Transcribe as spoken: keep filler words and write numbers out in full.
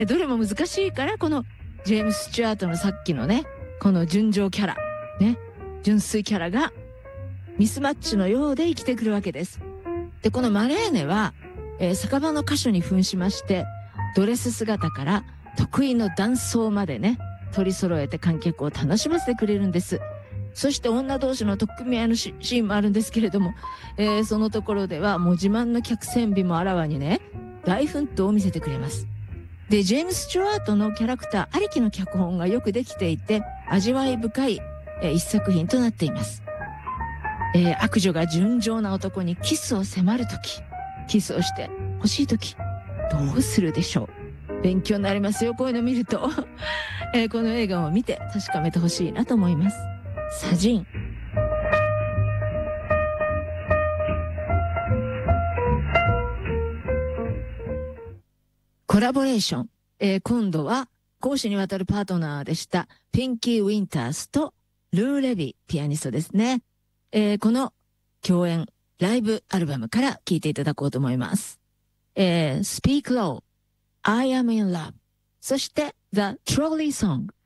どれも難しいから、このジェームス・スチュアートのさっきのね、この純情キャラ、ね、純粋キャラがミスマッチのようで生きてくるわけです。で、このマレーネは、えー、酒場の歌手に扮しまして、ドレス姿から得意の男装までね、取り揃えて観客を楽しませてくれるんです。そして女同士の取っ組み合いのシーンもあるんですけれども、えー、そのところではもう自慢の客船美もあらわにね、大奮闘を見せてくれます。で、ジェームス・スチュワートのキャラクターありきの脚本がよくできていて、味わい深い、えー、一作品となっています。えー、悪女が純情な男にキスを迫るとき、キスをして欲しいとき、どうするでしょう。勉強になりますよ、こういうの見ると。えー、この映画を見て確かめてほしいなと思います。サジン。コラボレーション。えー、今度は講師にわたるパートナーでしたピンキー・ウィンタースとルー・レビ、ピアニストですね。えー、この共演ライブアルバムから聴いていただこうと思います。えー、Speak Low、I Am in Love、そして The Trolley Song。